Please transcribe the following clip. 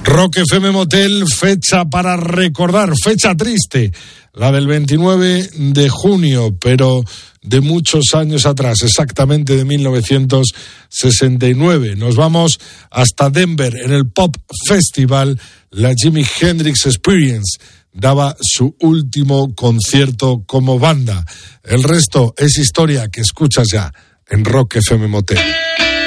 Rock FM Motel, fecha para recordar, fecha triste, la del 29 de junio, pero de muchos años atrás, exactamente de 1969. Nos vamos hasta Denver, en el Pop Festival, la Jimi Hendrix Experience daba su último concierto como banda. El resto es historia que escuchas ya en Rock FM Motel.